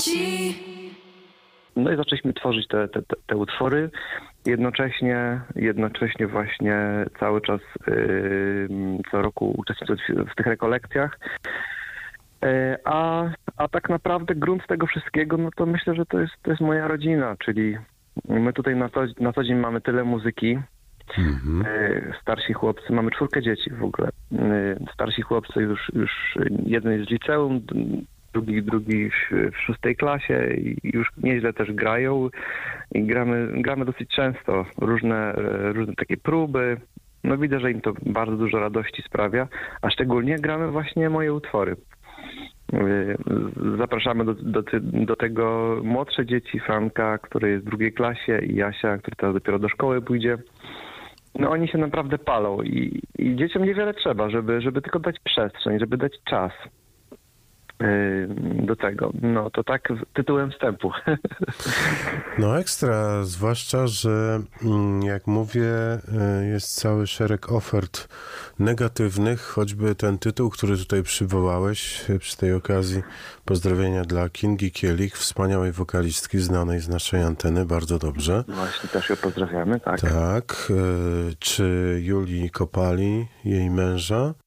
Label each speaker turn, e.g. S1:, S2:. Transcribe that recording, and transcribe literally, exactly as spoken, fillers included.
S1: No i zaczęliśmy tworzyć te, te, te, te utwory. Jednocześnie, jednocześnie właśnie cały czas yy, co roku uczestnicząc w, w tych rekolekcjach. Yy, a, a tak naprawdę grunt tego wszystkiego, no to myślę, że to jest, to jest moja rodzina, czyli my tutaj na co, na co dzień mamy tyle muzyki. Mhm. Yy, starsi chłopcy, mamy czwórkę dzieci w ogóle. Yy, starsi chłopcy już, już jeden jest w liceum, drugi, drugi w, w szóstej klasie i już nieźle też grają i gramy, gramy dosyć często różne, różne takie próby. No widzę, że im to bardzo dużo radości sprawia, a szczególnie gramy właśnie moje utwory. Zapraszamy do, do, do tego młodsze dzieci, Franka, który jest w drugiej klasie i Jasia, który teraz dopiero do szkoły pójdzie. No oni się naprawdę palą i, i dzieciom niewiele trzeba, żeby, żeby tylko dać przestrzeń, żeby dać czas do tego. No to tak tytułem wstępu.
S2: No ekstra, zwłaszcza, że jak mówię, jest cały szereg ofert negatywnych, choćby ten tytuł, który tutaj przywołałeś przy tej okazji. Pozdrowienia dla Kingi Kielich, wspaniałej wokalistki znanej z naszej anteny, bardzo dobrze.
S1: Właśnie, też ją pozdrawiamy, tak.
S2: Tak. Czy Julii Kopali, jej męża.